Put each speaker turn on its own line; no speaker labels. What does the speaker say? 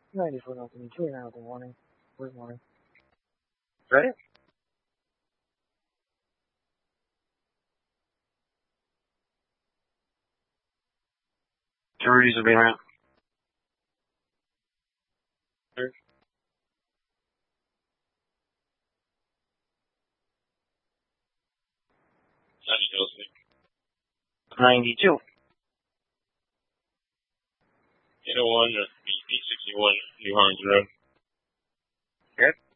94 nothing, 29 nothing, warning. Wait, warning. Ready? Rudy's will be around. Sure. 92.
801 B61 New Harlingen Road.
Good.